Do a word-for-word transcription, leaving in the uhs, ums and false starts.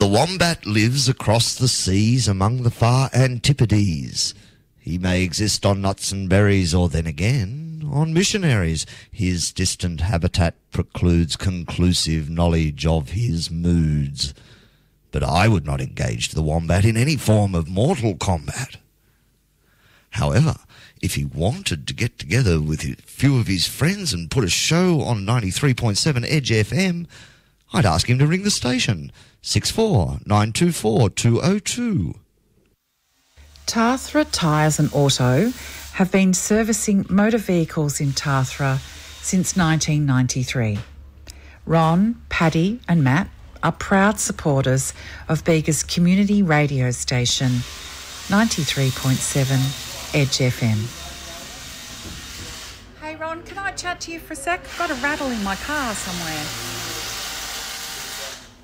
The wombat lives across the seas among the far antipodes. He may exist on nuts and berries, or then again on missionaries. His distant habitat precludes conclusive knowledge of his moods. But I would not engage the wombat in any form of mortal combat. However, if he wanted to get together with a few of his friends and put a show on ninety-three point seven Edge F M, I'd ask him to ring the station, six four nine two four two oh two. Tathra Tyres and Auto have been servicing motor vehicles in Tathra since nineteen ninety-three. Ron, Paddy and Matt are proud supporters of Bega's community radio station, ninety-three point seven Edge F M. Hey Ron, can I chat to you for a sec? I've got a rattle in my car somewhere.